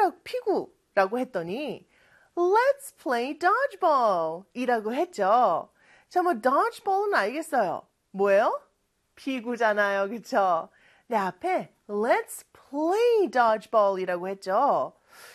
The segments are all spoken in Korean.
피구라고 했더니 Let's play dodgeball 이라고 했죠. 자, 뭐 dodgeball은 알겠어요. 뭐예요? 피구잖아요. 그쵸? 네, 앞에 Let's play dodgeball 이라고 했죠.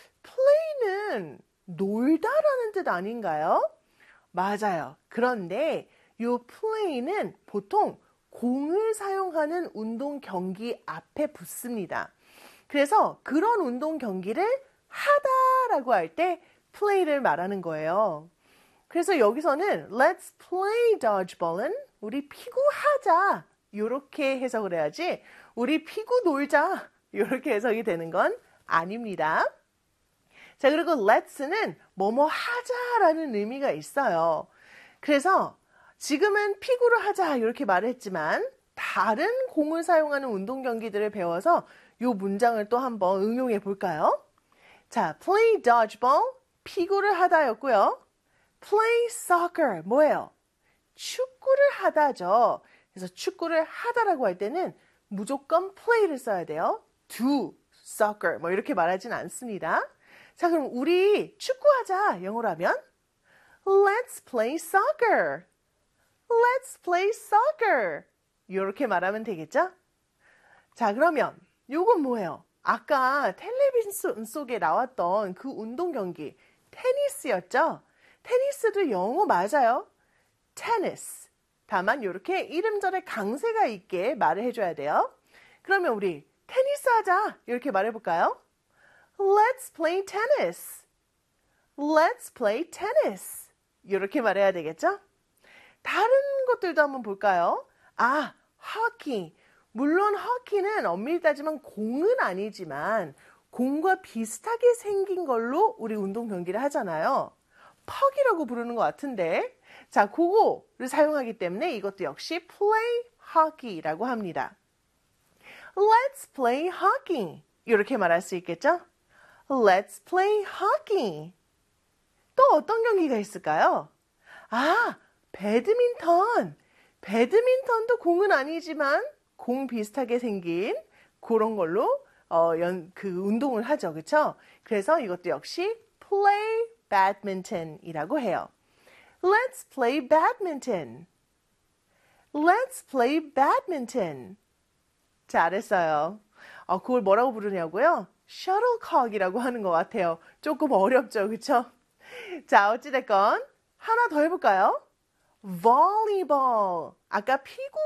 play는 놀다라는 뜻 아닌가요? 맞아요. 그런데 요 play는 보통 공을 사용하는 운동 경기 앞에 붙습니다. 그래서 그런 운동 경기를 하다라고 할 때 play를 말하는 거예요. 그래서 여기서는 let's play dodgeball은 우리 피구하자 이렇게 해석을 해야지 우리 피구 놀자 이렇게 해석이 되는 건 아닙니다. 자, 그리고 let's는 뭐뭐 하자라는 의미가 있어요. 그래서 지금은 피구를 하자 이렇게 말을 했지만 다른 공을 사용하는 운동 경기들을 배워서 이 문장을 또 한번 응용해 볼까요? 자, play dodgeball, 피구를 하다였고요. play soccer, 뭐예요? 축구를 하다죠. 그래서 축구를 하다라고 할 때는 무조건 play를 써야 돼요. do soccer, 뭐 이렇게 말하진 않습니다. 자, 그럼 우리 축구하자 영어로 하면 Let's play soccer. Let's play soccer. 이렇게 말하면 되겠죠? 자, 그러면 요건 뭐예요? 아까 텔레비전 속에 나왔던 그 운동 경기 테니스였죠? 테니스도 영어 맞아요. 테니스. 다만 이렇게 이름절에 강세가 있게 말을 해줘야 돼요. 그러면 우리 테니스 하자 이렇게 말해볼까요? Let's play tennis. Let's play tennis. 이렇게 말해야 되겠죠? 다른 것들도 한번 볼까요? 아, 호키. 물론 호키는 엄밀히 따지면 공은 아니지만 공과 비슷하게 생긴 걸로 우리 운동 경기를 하잖아요. 퍽이라고 부르는 것 같은데 자, 그거를 사용하기 때문에 이것도 역시 play hockey라고 합니다. Let's play hockey. 이렇게 말할 수 있겠죠? Let's play hockey. 또 어떤 경기가 있을까요? 아, 배드민턴. 배드민턴도 공은 아니지만 공 비슷하게 생긴 그런 걸로 그 운동을 하죠. 그렇죠? 그래서 이것도 역시 play badminton이라고 해요. Let's play badminton. Let's play badminton. 잘했어요. 그걸 뭐라고 부르냐고요? shuttlecock이라고 하는 것 같아요. 조금 어렵죠, 그렇죠? 자, 어찌됐건 하나 더 해볼까요? volleyball. 아까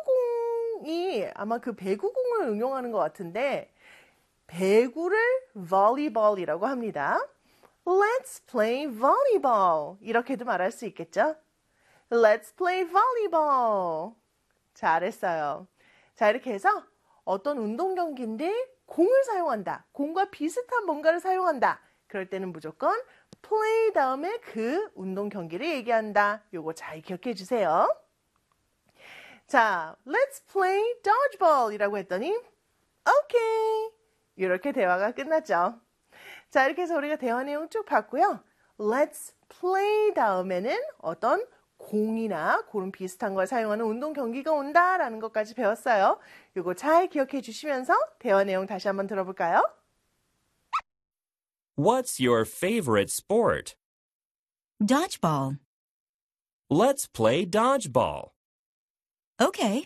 피구공이 아마 그 배구공을 응용하는 것 같은데 배구를 volleyball이라고 합니다. Let's play volleyball. 이렇게도 말할 수 있겠죠? Let's play volleyball. 잘했어요. 자, 이렇게 해서 어떤 운동 경기인데 공을 사용한다. 공과 비슷한 뭔가를 사용한다. 그럴 때는 무조건 play 다음에 그 운동 경기를 얘기한다. 요거 잘 기억해 주세요. 자, let's play dodgeball 이라고 했더니 okay. 이렇게 대화가 끝났죠. 자, 이렇게 해서 우리가 대화 내용 쭉 봤고요. let's play 다음에는 어떤 공이나 그런 비슷한 걸 사용하는 운동 경기가 온다라는 것까지 배웠어요. 이거 잘 기억해 주시면서 대화 내용 다시 한번 들어볼까요? What's your favorite sport? Dodgeball. Let's play dodgeball. Okay.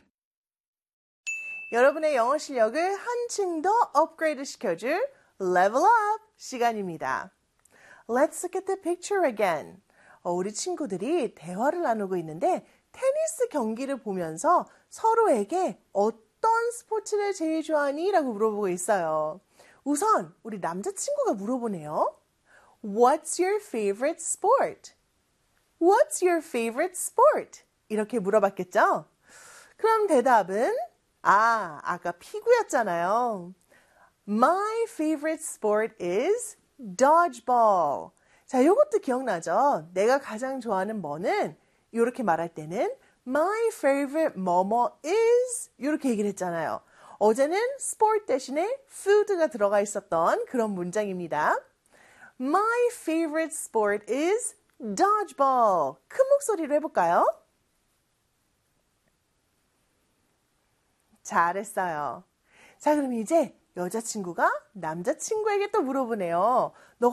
여러분의 영어 실력을 한층 더 업그레이드 시켜줄 Level Up 시간입니다. Let's look at the picture again. 우리 친구들이 대화를 나누고 있는데 테니스 경기를 보면서 서로에게 어떤 스포츠를 제일 좋아하니? 라고 물어보고 있어요. 우선 우리 남자친구가 물어보네요. What's your favorite sport? What's your favorite sport? 이렇게 물어봤겠죠? 그럼 대답은 아까 피구였잖아요. My favorite sport is dodgeball. 자, 이것도 기억나죠? 내가 가장 좋아하는 뭐는 이렇게 말할 때는 My favorite 뭐뭐 is 이렇게 얘기를 했잖아요. 어제는 sport 대신에 food가 들어가 있었던 그런 문장입니다. My favorite sport is dodgeball. 큰 목소리로 해볼까요? 잘했어요. 자, 그럼 이제 여자친구가 남자친구에게 또 물어보네요. 너